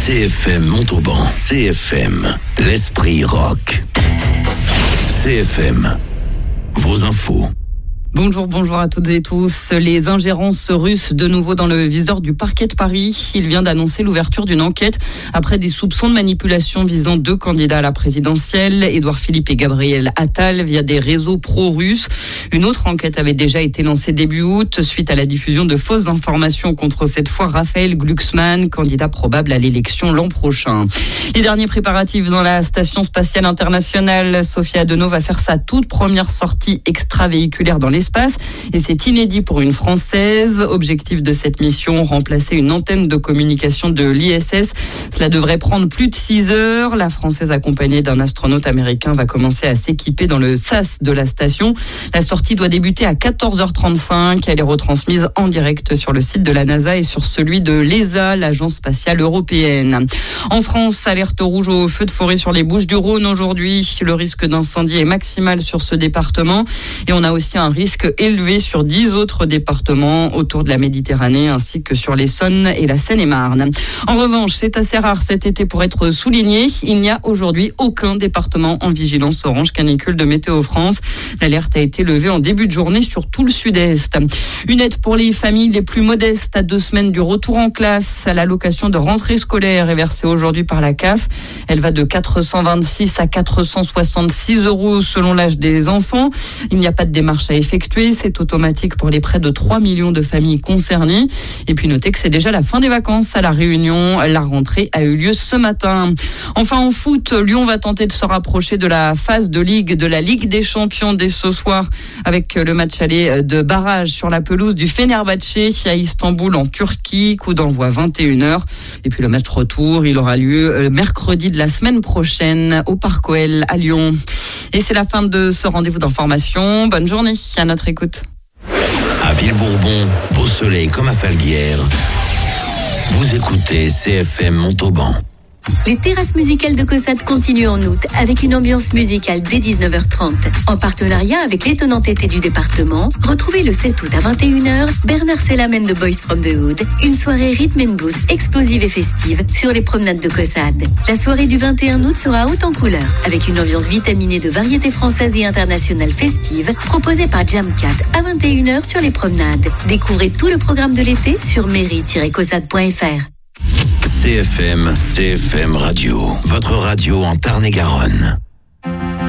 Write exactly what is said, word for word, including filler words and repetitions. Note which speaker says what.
Speaker 1: C F M Montauban. C F M, l'esprit rock. C F M, vos infos.
Speaker 2: Bonjour, bonjour à toutes et tous. Les ingérences russes de nouveau dans le viseur du parquet de Paris. Il vient d'annoncer l'ouverture d'une enquête après des soupçons de manipulation visant deux candidats à la présidentielle, Édouard Philippe et Gabriel Attal, via des réseaux pro-russes. Une autre enquête avait déjà été lancée début août suite à la diffusion de fausses informations contre cette fois Raphaël Glucksmann, candidat probable à l'élection l'an prochain. Les derniers préparatifs dans la station spatiale internationale. Sophia Adenau va faire sa toute première sortie extravéhiculaire dans l'espace. Et c'est inédit pour une Française. Objectif de cette mission, remplacer une antenne de communication de l'I S S. Cela devrait prendre plus de six heures. La Française, accompagnée d'un astronaute américain, va commencer à s'équiper dans le sas de la station. La sortie doit débuter à quatorze heures trente-cinq. Elle est retransmise en direct sur le site de la NASA et sur celui de l'E S A, l'Agence spatiale européenne. En France, alerte rouge au feu de forêt sur les Bouches-du-Rhône aujourd'hui. Le risque d'incendie est maximal sur ce département. Et on a aussi un risque élevé sur dix autres départements autour de la Méditerranée ainsi que sur l'Essonne et la Seine-et-Marne. En revanche, c'est assez rare cet été pour être souligné. Il n'y a aujourd'hui aucun département en vigilance orange canicule de Météo France. L'alerte a été levée en début de journée sur tout le sud-est. Une aide pour les familles les plus modestes à deux semaines du retour en classe. L'allocation de rentrée scolaire est versée aujourd'hui par la C A F. Elle va de quatre cent vingt-six à quatre cent soixante-six euros selon l'âge des enfants. Il n'y a pas de démarche à effectuer. C'est automatique pour les près de trois millions de familles concernées. Et puis notez que c'est déjà la fin des vacances à La Réunion. La rentrée a eu lieu ce matin. Enfin en foot, Lyon va tenter de se rapprocher de la phase de Ligue de la Ligue des Champions dès ce soir avec le match aller de barrage sur la pelouse du Fenerbahçe à Istanbul en Turquie. Coup d'envoi vingt et une heures. Et puis le match retour, il aura lieu mercredi de la semaine prochaine au Parc O L à Lyon. Et c'est la fin de ce rendez-vous d'information. Bonne journée à notre écoute.
Speaker 1: À Villebourbon, beau soleil comme à Falguière. Vous écoutez C F M Montauban.
Speaker 3: Les terrasses musicales de Caussade continuent en août avec une ambiance musicale dès dix-neuf heures trente. En partenariat avec l'étonnante été du département, retrouvez le sept août à vingt et une heures Bernard Sella and the Boys from the Hood, une soirée rhythm and blues explosive et festive sur les promenades de Caussade. La soirée du vingt et un août sera haute en couleurs avec une ambiance vitaminée de variétés françaises et internationales festives proposée par Jamcat à vingt et une heures sur les promenades. Découvrez tout le programme de l'été sur mairie tiret caussade point f r.
Speaker 1: C F M, C F M Radio, votre radio en Tarn-et-Garonne.